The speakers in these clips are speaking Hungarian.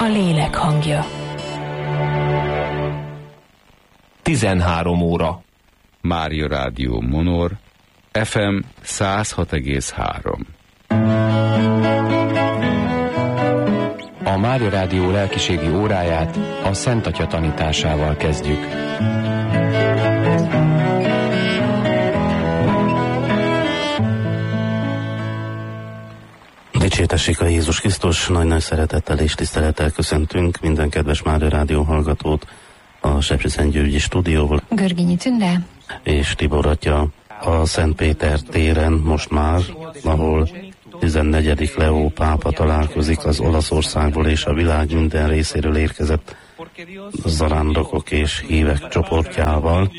lélek hangja. 13 óra. Mária Rádió Monor, FM 106,3. A Mária Rádió lelkiségi óráját a Szent Atya tanításával kezdjük. Dicsértessék a Jézus Krisztus, nagy-nagy szeretettel és tisztelettel köszöntünk minden kedves Mária Rádió hallgatót a Sepsiszentgyörgyi stúdióból. Görgényi Tünde És Tibor atya a Szent Péter téren most már, ahol 14. Leó pápa találkozik az Olaszországból és a világ minden részéről érkezett zarándokok és hívek csoportjával.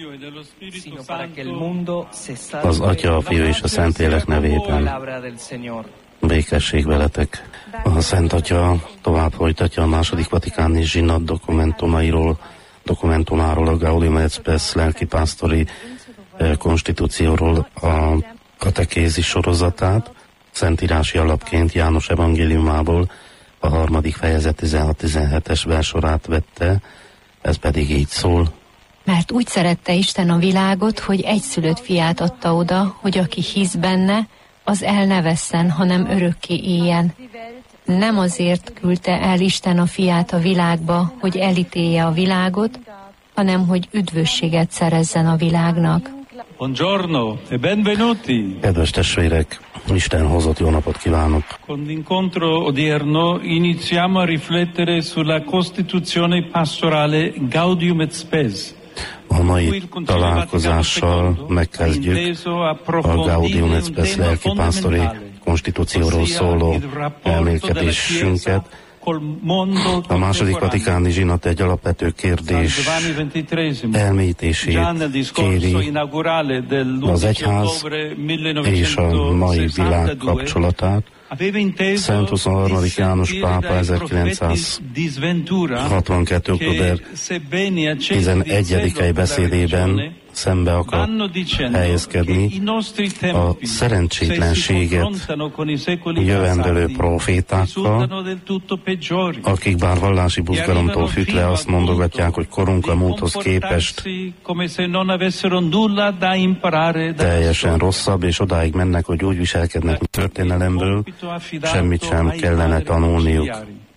Az Atya, a Fiú és a Szentlélek nevében. Békesség veletek. A Szent Atya tovább folytatja a második vatikáni zsinat dokumentumáról, a Gaudium et Spes lelkipásztori konstitúcióról a katekézis sorozatát, szentírási alapként János evangéliumából a 3. fejezet 16-17-es versorát vette, ez pedig így szól. Mert úgy szerette Isten a világot, hogy egyszülött fiát adta oda, hogy aki hisz benne, az el ne vesszen, hanem örökké éljen. Nem azért küldte el Isten a fiát a világba, hogy elítélje a világot, hanem hogy üdvösséget szerezzen a világnak. Buongiorno e benvenuti. Kedves testvérek, Isten hozott jó napot kívánok. Con l'incontro odierno iniziamo a riflettere sulla Costituzione pastorale Gaudium et Spes. A mai találkozással megkezdjük a Gaudium et Spes lelkipásztori konstitúcióról szóló elmélkedésünket. A második vatikáni zsinat egy alapvető kérdés elmélyítését kéri, az egyház és a mai világ kapcsolatát. Szent 23. János pápa 1962. október 11. beszédében szembe akar helyezkedni a szerencsétlenséget jövendölő profétákkal, akik bár vallási buzgalomtól függve azt mondogatják, hogy korunk a múlthoz képest teljesen rosszabb, és odáig mennek, hogy úgy viselkednek, mint történelemből, semmit sem kellene tanulniuk.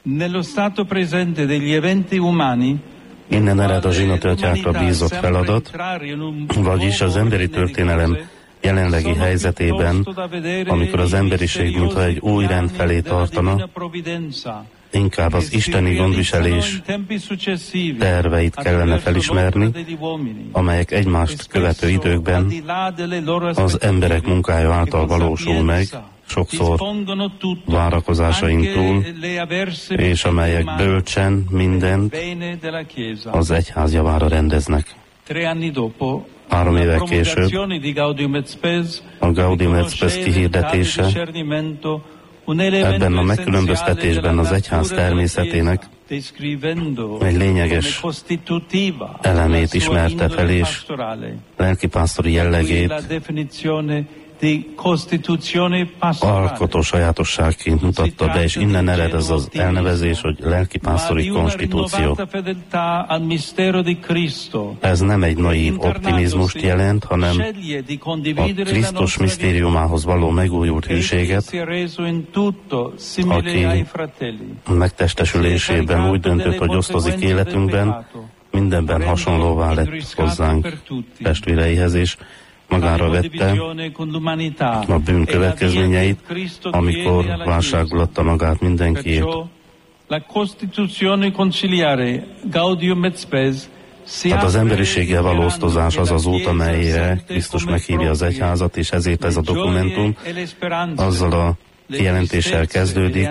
Innen ered a zsinatöltyákra bízott feladat, vagyis az emberi történelem jelenlegi helyzetében, amikor az emberiség mintha egy új rend felé tartana, inkább az isteni gondviselés terveit kellene felismerni, amelyek egymást követő időkben az emberek munkája által valósul meg, sokszor várakozásaink túl, és amelyek bölcsen mindent az egyház javára rendeznek. 3 évvel később a Gaudium et Spes kihirdetése ebben a megkülönböztetésben az egyház természetének egy lényeges elemét ismerte fel, és lelkipásztori jellegét alkotó sajátosságként mutatta be, és innen ered ez az elnevezés, hogy lelkipásztori konstitúció. Ez nem egy naív optimizmust jelent, hanem a Krisztus misztériumához való megújult hűséget, aki megtestesülésében úgy döntött, hogy osztozik életünkben, mindenben hasonlóvá lett hozzánk testvéreihez, és magára vette a bűn következményeit, amikor válságul adta magát mindenkiért. Hát az emberiséggel való osztozás az az út, amelyre Krisztus meghívja az egyházat, és ezért ez a dokumentum azzal a kijelentéssel kezdődik,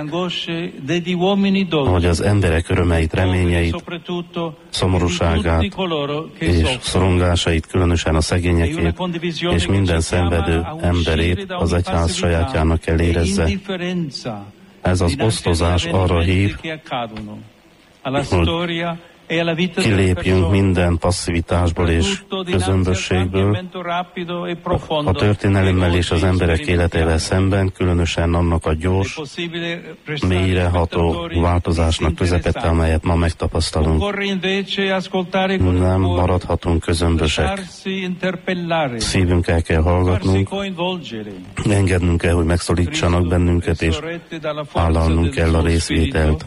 hogy az emberek örömeit, reményeit, szomorúságát és szorongásait, különösen a szegényekét és minden szenvedő emberét az egyház sajátjának kell érezze. Ez az osztozás arra hív, hogy kilépjünk minden passzivitásból és közömbösségből a történelemmel és az emberek életével szemben, különösen annak a gyors, mélyreható változásnak közepette, amelyet ma megtapasztalunk. Nem maradhatunk közömbösek. Szívünkkel kell hallgatnunk, engednünk kell, hogy megszólítsanak bennünket, és vállalnunk kell a részvételt.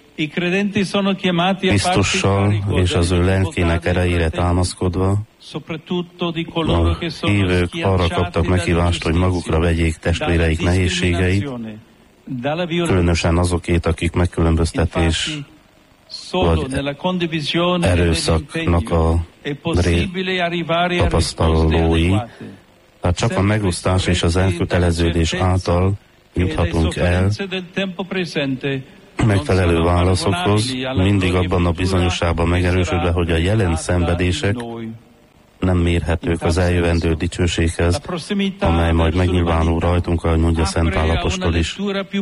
Krisztussal és az ő lelkének erejére támaszkodva a hívők arra kaptak meghívást, hogy magukra vegyék testvéreik nehézségeit, különösen azokét, akik megkülönböztetés vagy erőszaknak a tapasztalói. Tehát csak a megosztás és az elköteleződés által juthatunk el megfelelő válaszokhoz, mindig abban a bizonyosságban megerősödve, hogy a jelen szenvedések nem mérhetők az eljövendő dicsőséghez, amely majd megnyilvánul rajtunk, ahogy mondja Szent Pál apostol is.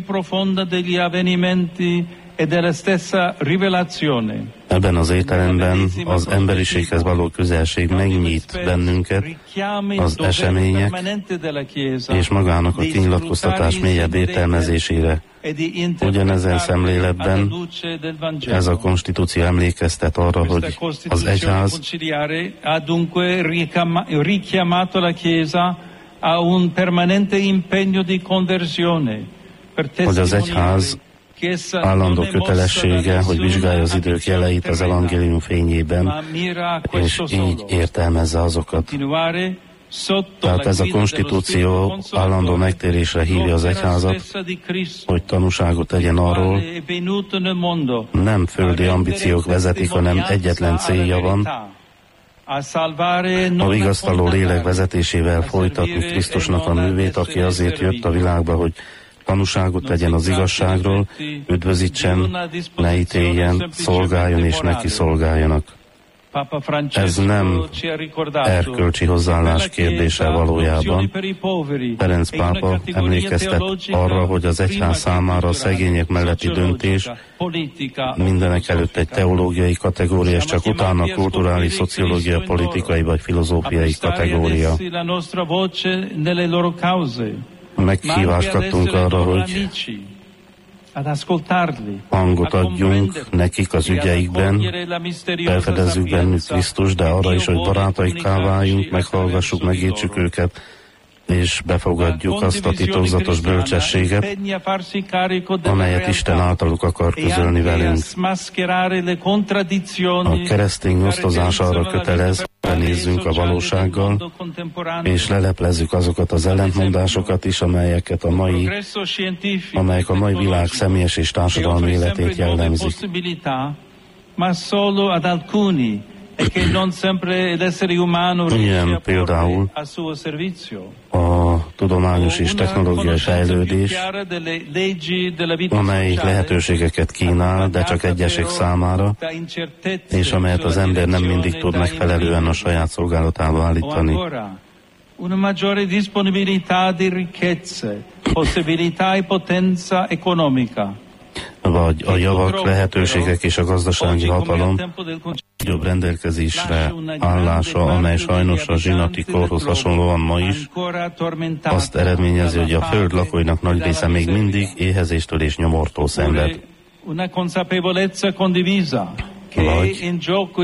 Ebben az értelemben az emberiséghez való közelség megnyit bennünket az események és magának a kinyilatkoztatás mélyebb értelmezésére. Ugyanezen szemléletben ez a konstitúció emlékeztet arra, hogy az egyház állandó kötelessége, hogy vizsgálja az idők jeleit az evangélium fényében, és így értelmezze azokat. Tehát ez a konstitúció állandó megtérésre hívja az egyházat, hogy tanúságot tegyen arról, nem földi ambíciók vezetik, hanem egyetlen célja van, a vigasztaló lélek vezetésével folytatni Krisztusnak a művét, aki azért jött a világba, hogy tanúságot tegyen az igazságról, üdvözítsen, ne ítéljen, szolgáljon és neki szolgáljanak. Ez nem erkölcsi hozzáállás kérdése valójában. Ferenc pápa emlékeztet arra, hogy az egyház számára a szegények melletti döntés mindenek előtt egy teológiai kategória, és csak utána kulturális, szociológia, politikai vagy filozófiai kategória. Meghívást kaptunk arra, hogy hangot adjunk nekik az ügyeikben, felfedezzük bennük Krisztus, de arra is, hogy barátaikká váljunk, meghallgassuk, megértsük őket, és befogadjuk azt a titokzatos bölcsességet, amelyet Isten általuk akar közölni velünk. A keresztény osztozás arra kötelez, benézzünk a valósággal, és leleplezzük azokat az ellentmondásokat is, amelyek a mai világ személyes és társadalmi életét jellemzik. Ilyen például a tudományos és technológiai fejlődés, amely lehetőségeket kínál, de csak egyesek számára, és amelyet az ember nem mindig tud megfelelően a saját szolgálatába állítani. Una maggiore disponibilità di ricchezze, possibilità e potenza economica. Vagy a javak, lehetőségek és a gazdasági hatalom jobb rendelkezésre állása, amely sajnos a zsinati korhoz hasonlóan ma is azt eredményezi, hogy a föld lakóinak nagy része még mindig éhezéstől és nyomortól szenved. Vagy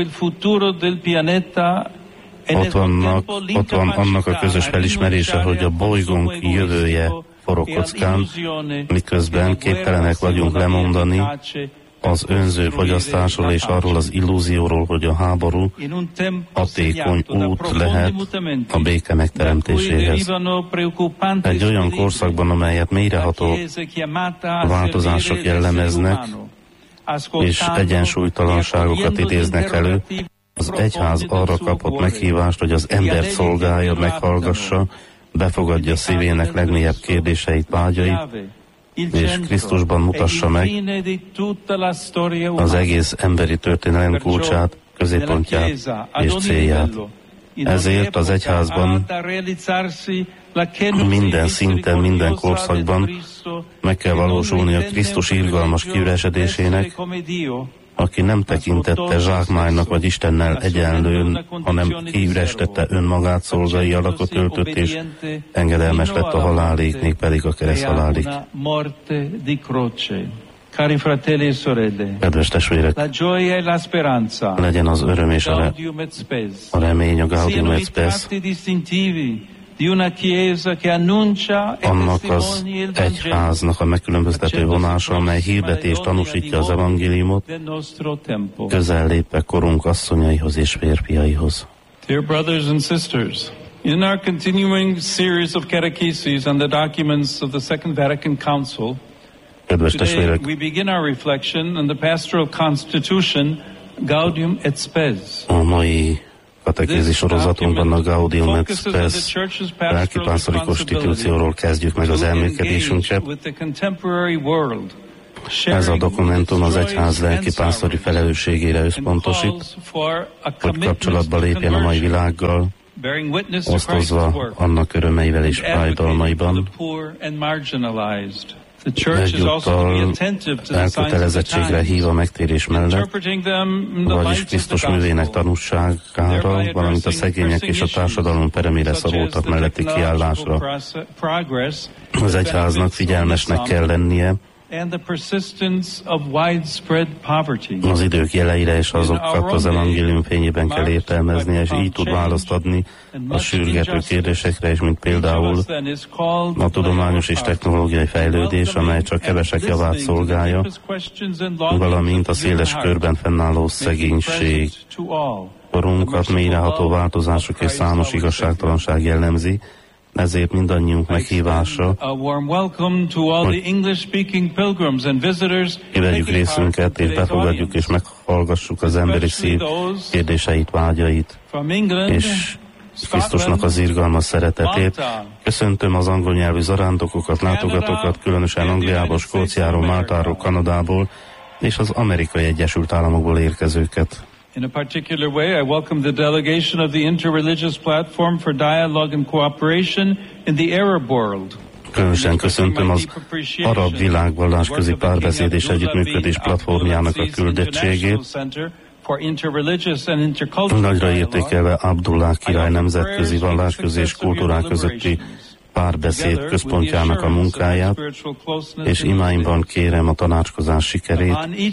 ott van annak a közös felismerése, hogy a bolygónk jövője forog kockán, miközben képtelenek vagyunk lemondani az önző fogyasztásról és arról az illúzióról, hogy a háború hatékony út lehet a béke megteremtéséhez. Egy olyan korszakban, amelyet mélyreható változások jellemeznek, és egyensúlytalanságokat idéznek elő, az egyház arra kapott meghívást, hogy az embert szolgálja, meghallgassa, befogadja szívének legmélyebb kérdéseit, vágyait, és Krisztusban mutassa meg az egész emberi történelem kulcsát, középpontját és célját. Ezért az egyházban minden szinten, minden korszakban meg kell valósulni a Krisztus irgalmas kiüresedésének, aki nem tekintette zsákmánynak vagy Istennel egyenlőn, hanem kiürestette önmagát, szolgai alakot öltött, és engedelmes lett a halálig, mégpedig a kereszthalálig. Kedves testvérek, legyen az öröm és a remény, a Gaudium et Spes, annak az egyháznak a megkülönböztető vonása, amely hirdeti és tanúsítja az evangéliumot, közel lépve korunk asszonyaihoz és férfiaihoz. Dear brothers and sisters, in our continuing series of catecheses on the documents of the Second Vatican Council, kedves testvérek, we begin our reflection on the pastoral constitution Gaudium et Spes. A mai katekézi sorozatunkban a Gaudium et Spes lelkipásztori konstitúcióról kezdjük meg az elmélkedésünket. Ez a dokumentum az egyház lelkipásztori felelősségére összpontosít, hogy kapcsolatba lépjen a mai világgal, osztozva annak örömeivel és fájdalmaiban. Egyúttal elkötelezettségre hív a megtérés mellett, vagyis Krisztus művének tanúságára, valamint a szegények és a társadalom peremére szorultak melletti kiállásra. Az egyháznak figyelmesnek kell lennie az idők jeleire, és azokat az evangélium fényében kell értelmeznie, és így tud választ adni a sürgető kérdésekre, és mint például a tudományos és technológiai fejlődés, amely csak kevesek javát szolgálja, valamint a széles körben fennálló szegénység. Korunkat mélyreható változások és számos igazságtalanság jellemzi, ezért mindannyiunk meghívása, hogy kivegyük részünket, és befogadjuk és meghallgassuk az emberi szív kérdéseit, vágyait, és Krisztusnak az irgalmas szeretetét. Köszöntöm az angol nyelvű zarándokokat, látogatókat, különösen Angliából, Skóciáról, Máltáról, Kanadából és az Amerikai Egyesült Államokból érkezőket. In a particular way, I welcome the delegation of the Interreligious Platform for Dialogue and Cooperation in the Arab world. Különösen köszöntöm az arab világvallásközi párbeszéd és együttműködés platformjának a küldettségét. Nagyra értékelve Abdullah király nemzetközi vallásközi és kultúrák közötti párbeszéd központjának a munkáját, és imáimban kérem a tanácskozás sikerét,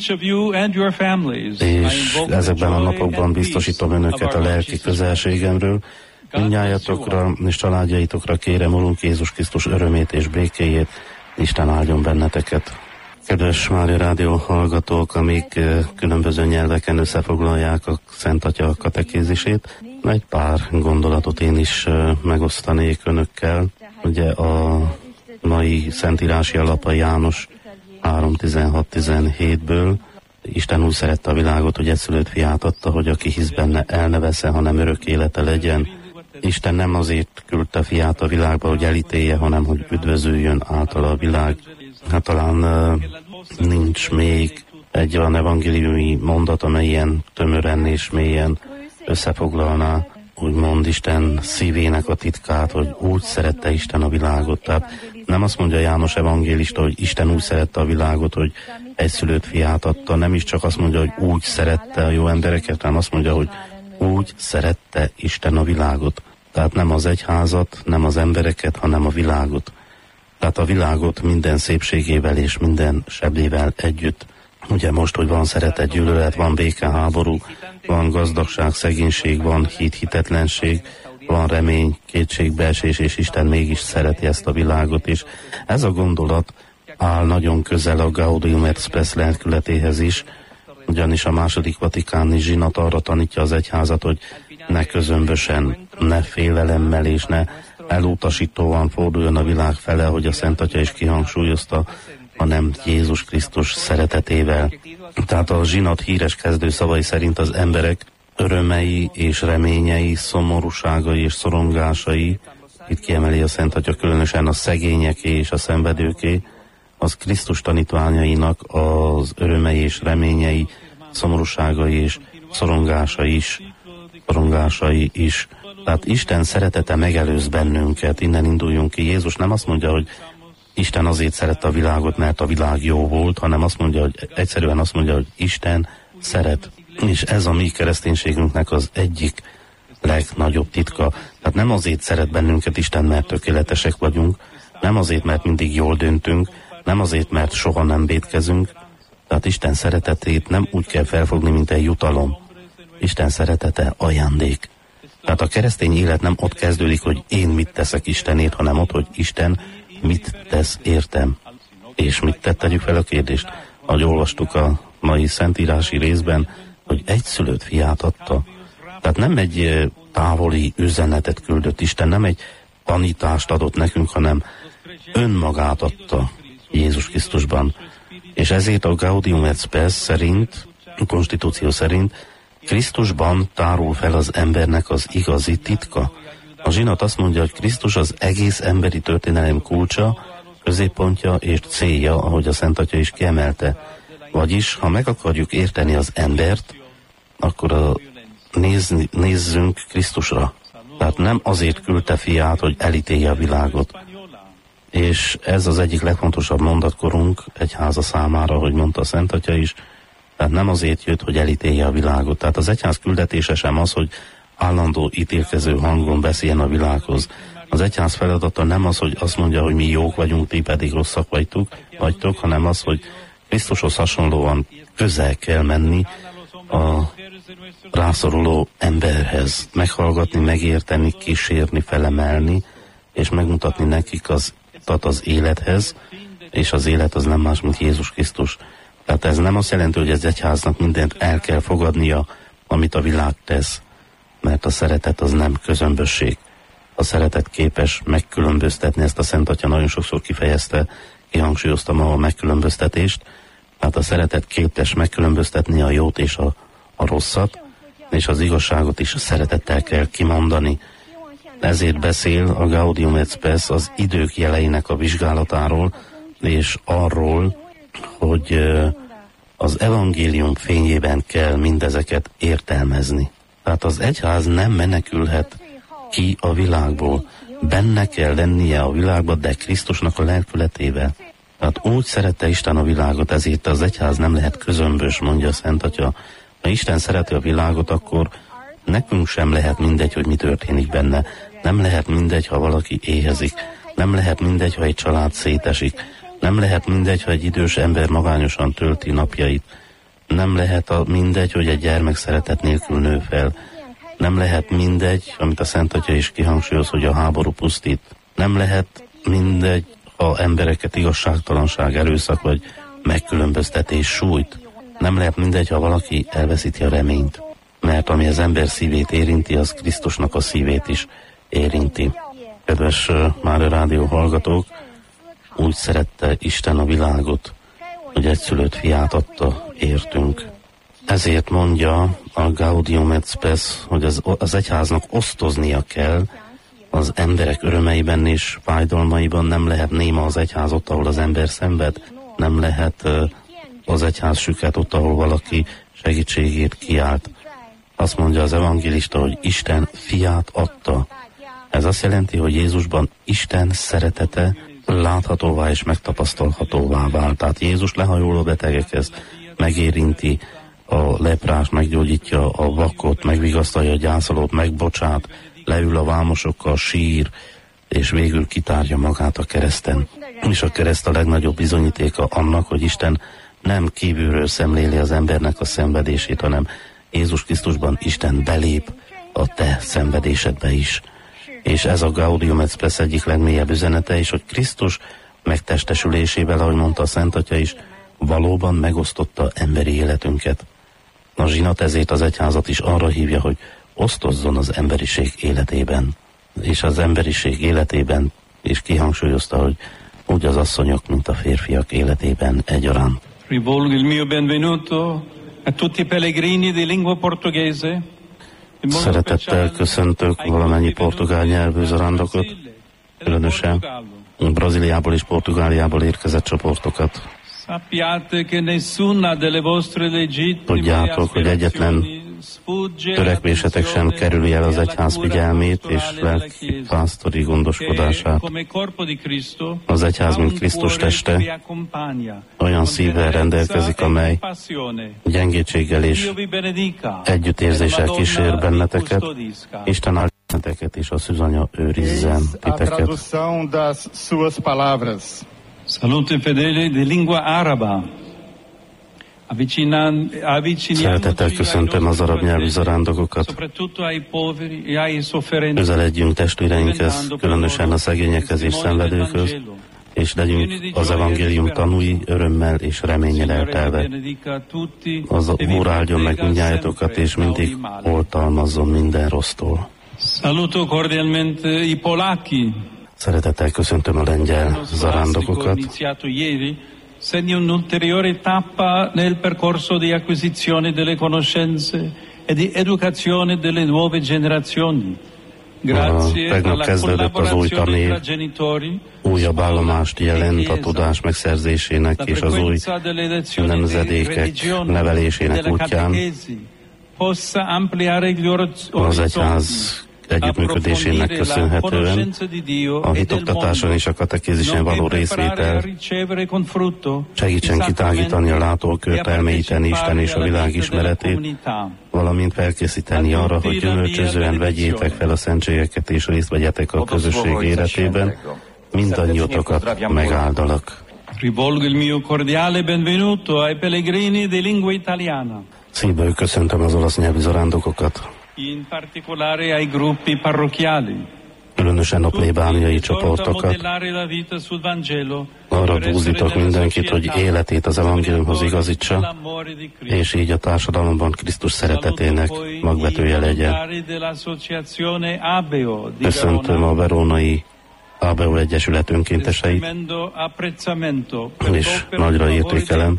és ezekben a napokban biztosítom önöket a lelki közelségemről. Mindnyájatokra és családjaitokra kérem Urunk Jézus Krisztus örömét és békéjét, Isten áldjon benneteket. Kedves Mária Rádió hallgatók, amik különböző nyelveken összefoglalják a Szent Atya katekézisét, egy pár gondolatot én is megosztanék önökkel. Ugye a mai szentírási alap a János 3:16-17-ből. Isten úgy szerette a világot, hogy egyszülött fiát adta, hogy aki hisz benne, el ne vesze, hanem örök élete legyen. Isten nem azért küldte fiát a világba, hogy elítélje, hanem hogy üdvözüljön általa a világ. Hát talán nincs még egy olyan evangéliumi mondat, amely ilyen tömören és mélyen összefoglalná, úgymond Isten szívének a titkát, hogy úgy szerette Isten a világot. Tehát nem azt mondja János evangélista, hogy Isten úgy szerette a világot, hogy egyszülött fiát adta, nem is csak azt mondja, hogy úgy szerette a jó embereket, hanem azt mondja, hogy úgy szerette Isten a világot. Tehát nem az egyházat, nem az embereket, hanem a világot. Tehát a világot minden szépségével és minden sebével együtt. Ugye most, hogy van szeretet, gyűlölet, van béke, háború, van gazdagság, szegénység, van hit, hitetlenség, van remény, kétségbeesés, és Isten mégis szereti ezt a világot is. Ez a gondolat áll nagyon közel a Gaudium et Spes lelkületéhez is, ugyanis a második vatikáni zsinat arra tanítja az egyházat, hogy ne közömbösen, ne félelemmel és ne elutasítóan forduljon a világ fele, hogy a Szent Atya is kihangsúlyozta, hanem Jézus Krisztus szeretetével. Tehát a zsinat híres kezdő szavai szerint az emberek örömei és reményei, szomorúságai és szorongásai, itt kiemeli a Szent Atya különösen a szegényeké és a szenvedőké, az Krisztus tanítványainak az örömei és reményei, szomorúságai és szorongásai is. Tehát Isten szeretete megelőz bennünket, innen induljunk ki. Jézus nem azt mondja, hogy Isten azért szerette a világot, mert a világ jó volt, hanem azt mondja, hogy egyszerűen azt mondja, hogy Isten szeret. És ez a mi kereszténységünknek az egyik legnagyobb titka. Tehát nem azért szeret bennünket Isten, mert tökéletesek vagyunk, nem azért, mert mindig jól döntünk, nem azért, mert soha nem vétkezünk. Tehát Isten szeretetét nem úgy kell felfogni, mint egy jutalom. Isten szeretete ajándék. Tehát a keresztény élet nem ott kezdődik, hogy én mit teszek Istenért, hanem ott, hogy Isten mit tesz értem. És mit tett? Tegyük fel a kérdést. Ahogy olvastuk a mai szentírási részben, hogy egyszülött fiát adta. Tehát nem egy távoli üzenetet küldött Isten, nem egy tanítást adott nekünk, hanem önmagát adta Jézus Krisztusban. És ezért a Gaudium et Spes szerint, a konstitúció szerint Krisztusban tárul fel az embernek az igazi titka. A zsinat azt mondja, hogy Krisztus az egész emberi történelem kulcsa, középpontja és célja, ahogy a Szent Atya is kiemelte. Vagyis, ha meg akarjuk érteni az embert, akkor nézzünk Krisztusra. Tehát nem azért küldte fiát, hogy elítélje a világot. És ez az egyik legfontosabb mondatkorunk egyháza számára, hogy mondta a Szent Atya is, tehát nem azért jött, hogy elítélje a világot. Tehát az egyház küldetése sem az, hogy állandó ítélkező hangon beszéljen a világhoz. Az egyház feladata nem az, hogy azt mondja, hogy mi jók vagyunk, ti pedig rosszak vagytok, hanem az, hogy Krisztushoz hasonlóan közel kell menni a rászoruló emberhez. Meghallgatni, megérteni, kísérni, felemelni, és megmutatni nekik az élethez, és az élet az nem más, mint Jézus Krisztus. Tehát ez nem azt jelenti, hogy az egyháznak mindent el kell fogadnia, amit a világ tesz, mert a szeretet az nem közömbösség. A szeretet képes megkülönböztetni, ezt a Szent Atya nagyon sokszor kifejezte, kihangsúlyozta ma a megkülönböztetést, tehát a szeretet képes megkülönböztetni a jót és a rosszat, és az igazságot is a szeretettel kell kimondani. Ezért beszél a Gaudium et Spes az idők jeleinek a vizsgálatáról, és arról, hogy az evangélium fényében kell mindezeket értelmezni. Tehát az egyház nem menekülhet ki a világból. Benne kell lennie a világban, de Krisztusnak a lelkületével. Tehát úgy szerette Isten a világot, ezért az egyház nem lehet közömbös, mondja a Szent Atya. Ha Isten szereti a világot, akkor nekünk sem lehet mindegy, hogy mi történik benne. Nem lehet mindegy, ha valaki éhezik. Nem lehet mindegy, ha egy család szétesik. Nem lehet mindegy, ha egy idős ember magányosan tölti napjait. Nem lehet mindegy, hogy egy gyermek szeretet nélkül nő fel. Nem lehet mindegy, amit a Szent Atya is kihangsúlyoz, hogy a háború pusztít. Nem lehet mindegy, ha embereket igazságtalanság, erőszak vagy megkülönböztetés sújt. Nem lehet mindegy, ha valaki elveszíti a reményt. Mert ami az ember szívét érinti, az Krisztusnak a szívét is érinti. Kedves Mária Rádió hallgatók, úgy szerette Isten a világot, hogy egyszülött fiát adta értünk. Ezért mondja a Gaudium et Spes, hogy az egyháznak osztoznia kell az emberek örömeiben és fájdalmaiban. Nem lehet néma az egyház ott, ahol az ember szenved. Nem lehet az egyház süket ott, ahol valaki segítségét kiált. Azt mondja az evangélista, hogy Isten fiát adta. Ez azt jelenti, hogy Jézusban Isten szeretete láthatóvá és megtapasztalhatóvá vált. Tehát Jézus lehajol a betegekhez, megérinti a leprás, meggyógyítja a vakot, megvigasztalja a gyászolót, megbocsát, leül a vámosokkal, sír, és végül kitárja magát a kereszten. És a kereszt a legnagyobb bizonyítéka annak, hogy Isten nem kívülről szemléli az embernek a szenvedését, hanem Jézus Krisztusban Isten belép a te szenvedésedbe is. És ez a Gaudium et Spes egyik legmélyebb üzenete, és hogy Krisztus megtestesülésével, ahogy mondta a Szent Atya is, valóban megosztotta emberi életünket. A zsinat ezért az egyházat is arra hívja, hogy osztozzon az emberiség életében. És az emberiség életében is kihangsúlyozta, hogy úgy az asszonyok, mint a férfiak életében egyaránt. Rivolgo il mio benvenuto a tutti i pellegrini di lingua portoghese. Szeretettel köszöntök valamennyi portugál nyelvű zarándokot, különösen Brazíliából és Portugáliából érkezett csoportokat. Tudjátok, hogy egyetlen törekvésetek sem kerüli el az egyház figyelmét és lelki pásztori gondoskodását. Az egyház, mint Krisztus teste, olyan szívvel rendelkezik, amely gyengétséggel és együttérzéssel kísér benneteket. Isten áldja benneteket, és a Szűzanya őrizzen titeket. Salute fedeli de lingua araba. Szeretettel köszöntöm az arab nyelvű zarándokokat. Közeledjünk testvéreinkhez, különösen a szegényekhez és szenvedőkhöz, és legyünk az evangélium tanúi, örömmel és reménnyel eltelve. Az Úr áldjon meg mindnyájatokat, és mindig oltalmazzon minden rossztól. Saluto cordialmente i polacchi. Szeretettel köszöntöm a lengyel zarándokokat. Segna un'ulteriore tappa nel percorso di acquisizione delle conoscenze e di educazione delle nuove generazioni. Tegnap kezdődött az új tanév, újabb állomást jelent a tudás megszerzésének és az új nemzedékek nevelésének útján. Az egyház együttműködésének köszönhetően a hitoktatáson és a katekézisen való részvétel segítsen kitágítani a látókört, elmélyíteni Isten és a világ ismeretét, valamint felkészíteni arra, hogy gyümölcsözően vegyétek fel a szentségeket és részt vegyetek a közösség életében, mindannyiótokat megáldalak. Rivolgo il mio cordiale benvenuto ai pellegrini di lingua italiana. Szívből köszöntöm az olasz nyelvű zarándokokat. In particolare ai gruppi parrocchiali. Különösen a plébániai csoportokat. Arra búzítok mindenkit, hogy életét az evangéliumhoz igazítsa, és így a társadalomban Krisztus szeretetének magvetője legyen. Köszöntöm a verónai ABO Egyesület önkénteseit, és nagyra értékelem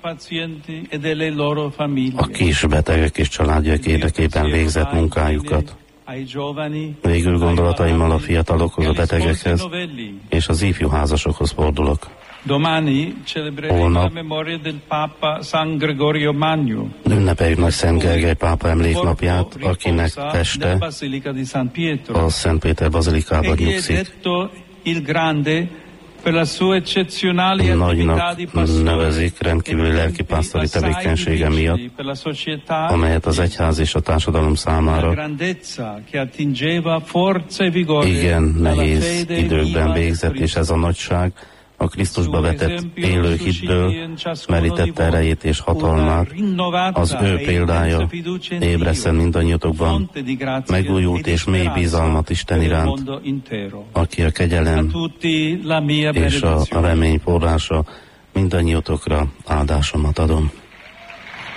a kis betegek és családjaik érdekében végzett munkájukat. Végül gondolataimmal a fiatalokhoz, a betegekhez és az ifjú házasokhoz fordulok. Holnap ünnepeljük Nagy Szent Gergely pápa emléknapját, akinek teste a Szent Péter bazilikában nyugszik. Nagynak nevezik rendkívüli lelkipásztori tevékenysége miatt, amelyet az egyház és a társadalom számára igen nehéz időkben végzett, és ez a nagyság a Krisztusba vetett élő hitből merítette erejét és hatalmát. Az ő példája ébresszen mindannyiatokban megújult és mély bizalmat Isten iránt, aki a kegyelem és a remény forrása. Mindannyiatokra áldásomat adom.